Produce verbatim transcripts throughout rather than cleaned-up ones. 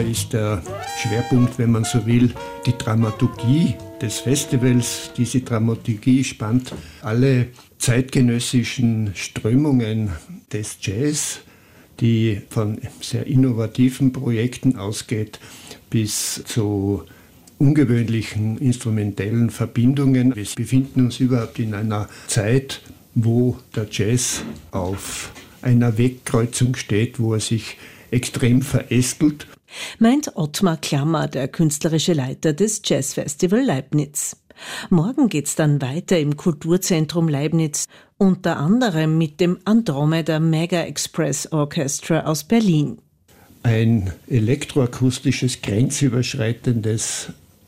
Weiter ist der Schwerpunkt, wenn man so will, die Dramaturgie des Festivals. Diese Dramaturgie spannt alle zeitgenössischen Strömungen des Jazz, die von sehr innovativen Projekten ausgeht, bis zu ungewöhnlichen instrumentellen Verbindungen. Wir befinden uns überhaupt in einer Zeit, wo der Jazz auf einer Wegkreuzung steht, wo er sich extrem verästelt. Meint Ottmar Klammer, der künstlerische Leiter des Jazzfestival Leibniz. Morgen geht's dann weiter im Kulturzentrum Leibniz, unter anderem mit dem Andromeda Mega Express Orchestra aus Berlin. Ein elektroakustisches, grenzüberschreitendes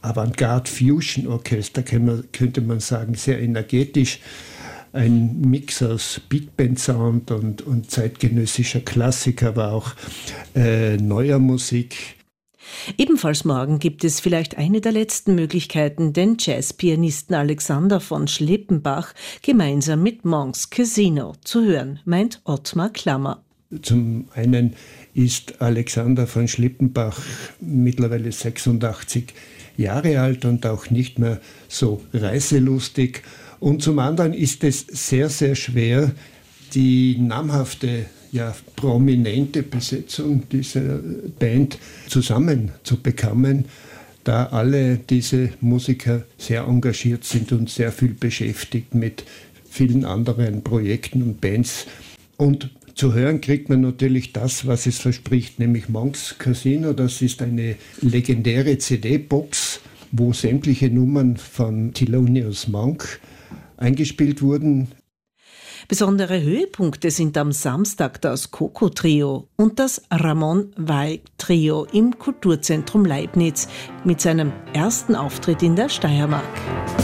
Avantgarde-Fusion-Orchester, könnte man sagen, sehr energetisch. Ein Mix aus Big Band Sound und, und zeitgenössischer Klassik, aber auch äh, neuer Musik. Ebenfalls morgen gibt es vielleicht eine der letzten Möglichkeiten, den Jazzpianisten Alexander von Schlippenbach gemeinsam mit Monks Casino zu hören, meint Ottmar Klammer. Zum einen ist Alexander von Schlippenbach mittlerweile sechsundachtzig Jahre alt und auch nicht mehr so reiselustig. Und zum anderen ist es sehr, sehr schwer, die namhafte, ja, prominente Besetzung dieser Band zusammenzubekommen, da alle diese Musiker sehr engagiert sind und sehr viel beschäftigt mit vielen anderen Projekten und Bands. Und zu hören kriegt man natürlich das, was es verspricht, nämlich Monks Casino. Das ist eine legendäre C D-Box, wo sämtliche Nummern von Thelonious Monk eingespielt wurden. Besondere Höhepunkte sind am Samstag das Coco-Trio und das Ramon Vall-Trio im Kulturzentrum Leibniz mit seinem ersten Auftritt in der Steiermark.